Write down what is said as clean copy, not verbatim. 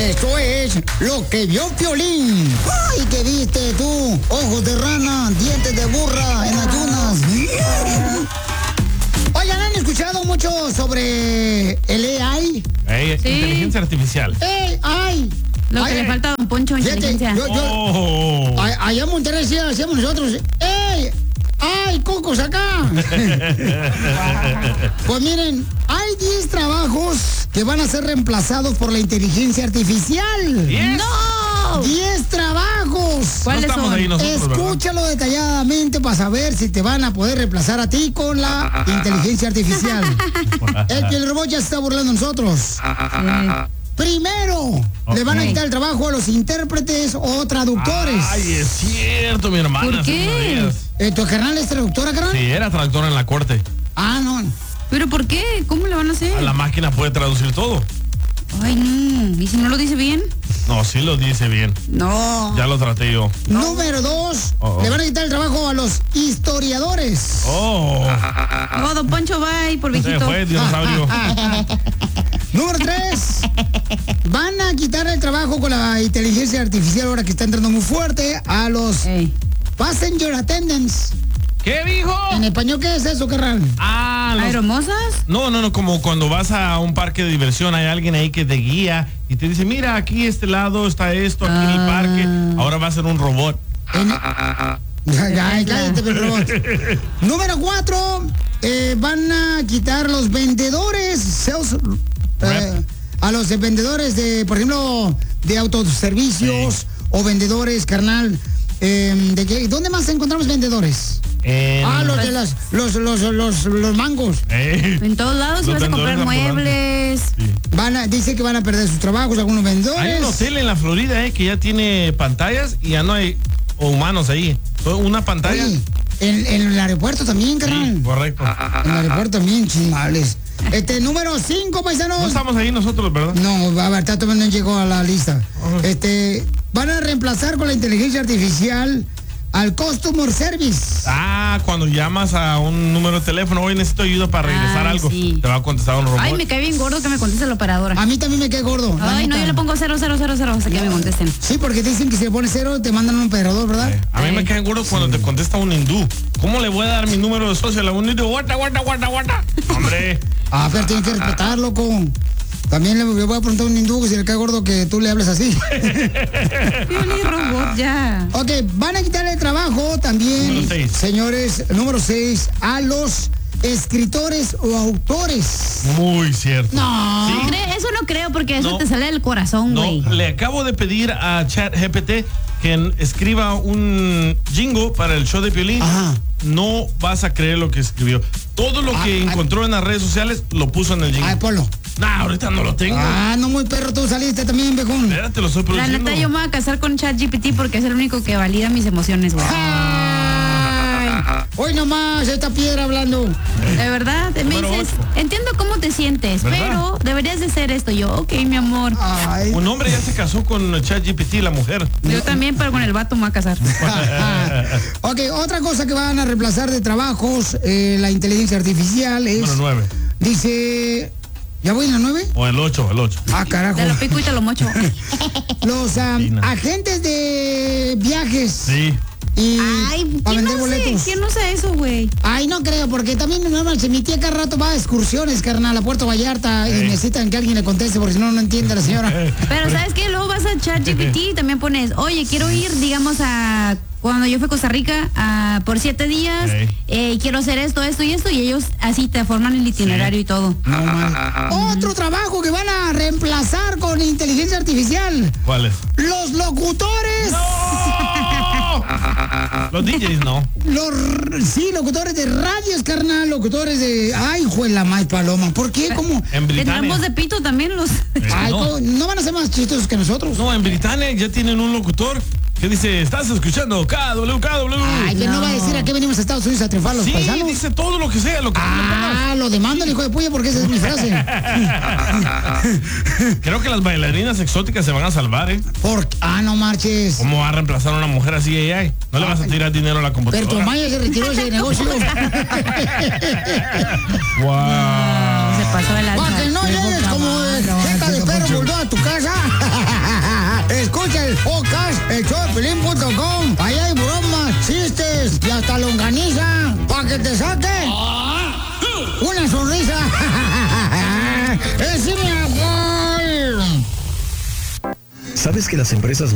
Esto es lo que vio Piolín. ¡Ay, qué viste tú! Ojos de rana, dientes de burra en ayunas. Oigan, ¿han escuchado mucho sobre el AI? Sí. Inteligencia artificial. AI. Lo que le falta a Don Poncho, inteligencia. Allá en Monterrey sí hacemos nosotros. ¡Ey! ¡Ay, cocos acá! Pues miren, hay 10 trabajos que van a ser reemplazados por la inteligencia artificial. Yes. ¡No! 10 trabajos. ¿Cuáles son? Ahí nosotros, Escúchalo detalladamente para saber si te van a poder reemplazar a ti con la inteligencia artificial. El robot ya se está burlando de nosotros. Sí. Primero, le van a quitar el trabajo a los intérpretes o traductores. Ay, es cierto, mi hermana. ¿Por qué? ¿Tu carnal es traductora, carnal? Sí, era traductora en la corte. Ah, no. ¿Pero por qué? ¿Cómo le van a hacer? La máquina puede traducir todo. Ay, no. ¿Y si no lo dice bien? No, sí lo dice bien. No. Ya lo traté yo. Número 2, le van a quitar el trabajo a los historiadores. Oh. Oh, Don Poncho, bye, por Se viejito. fue, dinosaurio. Número 3, van a quitar el trabajo con la inteligencia artificial ahora que está entrando muy fuerte a los passenger attendants. ¿Qué dijo? ¿En español qué es eso, carnal? ¿Aeromosas? No, como cuando vas a un parque de diversión, hay alguien ahí que te guía y te dice, mira, aquí este lado está esto, aquí en el parque, ahora va a ser un robot. Ay, cállate, pero robot. Número 4, van a quitar los vendedores, a los vendedores de, por ejemplo, de autoservicios o vendedores, carnal. ¿De qué? ¿Dónde más encontramos vendedores? Los de los mangos. En todos lados, si vas a comprar muebles. Sí. Dice que van a perder sus trabajos algunos vendedores. Hay un hotel en la Florida que ya tiene pantallas y ya no hay humanos ahí. Una pantalla. Oye, en el aeropuerto también, carnal. Sí, correcto. En el aeropuerto también, chingales. Número 5, paisanos. No estamos ahí nosotros, ¿verdad? No, a ver, todavía no llegó a la lista. Van a reemplazar con la inteligencia artificial al customer service. Cuando llamas a un número de teléfono, hoy necesito ayuda para regresar algo, sí. te va a contestar un robot. Ay, me cae bien gordo que me conteste la operadora. A mí también me cae gordo. Ay, no, yo le pongo 0, 0, 0, 0 hasta que me contesten. Sí, porque dicen que si le pones 0 te mandan un operador, ¿verdad? A mí me cae gordo cuando te contesta un hindú. ¿Cómo le voy a dar mi número de social a un hindú? Guarda. Hombre. Pero tienes que respetar, loco. También le voy a preguntar a un hindú que si le cae gordo que tú le hables así. Piolín robot, ya. Ok, van a quitar el trabajo también, Número 6. señores, número 6, a los escritores o autores. Muy cierto. No. ¿Sí? Eso no creo porque eso No. te sale del corazón, No, güey. le acabo de pedir a ChatGPT que escriba un jingle para el show de Piolín. Ajá. No vas a creer lo que escribió. Todo lo que encontró en las redes sociales lo puso en el jingle. Ay, Polo. Ahorita no lo tengo. No muy perro, tú saliste también, viejón. Espérate, lo estoy La produciendo. neta, yo me voy a casar con ChatGPT porque es el único que valida mis emociones, güey. Hoy nomás esta piedra hablando. De verdad, me Número dices, 8. entiendo cómo te sientes, ¿Verdad? pero deberías de ser esto. Yo, ok, mi amor. Ay. Un hombre ya se casó con ChatGPT, la mujer. Yo también, pero con el vato me voy a casar. Ok, otra cosa que van a reemplazar de trabajos, la inteligencia artificial es... Número 9. Dice... ¿Ya voy en la 9? O el 8. Carajo. Te lo pico y te lo mocho. Los agentes de viajes. Sí. Y Ay, para ¿quién vender no sé? boletos. ¿Quién no sé eso, güey? Ay, no creo, porque también mi tía cada rato va a excursiones, carnal, a Puerto Vallarta y necesitan que alguien le conteste porque si no, no entiende la señora. Pero ¿sabes qué? Luego vas a ChatGPT y también pones, oye, quiero ir, digamos, a... Cuando yo fui a Costa Rica por 7 días, quiero hacer esto y esto, y ellos así te forman el itinerario y todo. No, mal. Otro trabajo que van a reemplazar con inteligencia artificial. ¿Cuál es? Los locutores. ¡No! Los DJs no. Locutores de radios, carnal, locutores de... Ay, juela más paloma. ¿Por qué? ¿Cómo? En Britania. Tendremos de pito también los... Ay, no. no van a ser más chistosos que nosotros. No, en Britania ya tienen un locutor que dice, estás escuchando KW. Ay, que no va a decir a qué venimos a Estados Unidos a triunfar los Sí, paisanos. dice todo lo que sea, lo que tú le pongas. Lo demando el hijo de puya porque esa es mi frase. Creo que las bailarinas exóticas se van a salvar, ¿eh? No marches. ¿Cómo va a reemplazar a una mujer así AI? No le vas a tirar dinero a la Pero tu computadora. mamá ya se retiró ese negocio. Wow. Se pasó de lanza. Para que no llegues como jeta de perro bulldog a tu casa. elshowdepiolín.com. Ahí hay bromas, chistes y hasta longaniza para que te saque una sonrisa. ¡Es mi amor! ¿Sabes que las empresas